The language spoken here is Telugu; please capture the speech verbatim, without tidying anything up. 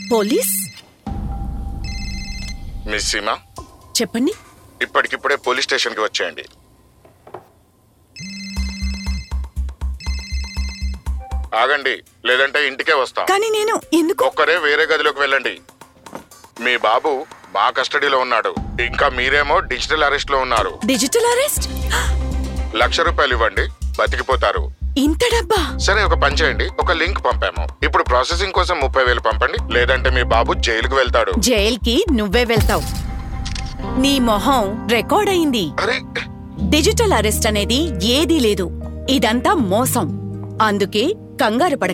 పోలీస్? మిస్ సీమా, చెప్పండి. ఇప్పటికిప్పుడే పోలీస్ స్టేషన్ కి వచ్చేయండి. ఆగండి, లేదంటే ఇంటికే వస్తాం. కానీ నేను ఎందుకు? ఒక్కరే వేరే గదిలోకి వెళ్ళండి. మీ బాబు మా కస్టడీలో ఉన్నాడు. ఇంకా మీరేమో డిజిటల్ అరెస్ట్ లో ఉన్నారు. Digital arrest? లక్ష రూపాయలు ఇవ్వండి, బతికిపోతారు. ఇంత డబ్బా? సరే, ఒక పని చేయండి, ఒక లింక్ పంపాము. ఇప్పుడు ప్రాసెసింగ్ కోసం ముప్పై వేలు పంపండి, లేదంటే మీ బాబు జైలుకు వెళ్తాడు. జైల్కి నువ్వే వెళ్తావు. నీ మొహం రికార్డ్ అయింది. అరే, డిజిటల్ అరెస్ట్ అనేది ఏదీ లేదు. ఇదంతా మోసం. అందుకే కంగారు పడకండి.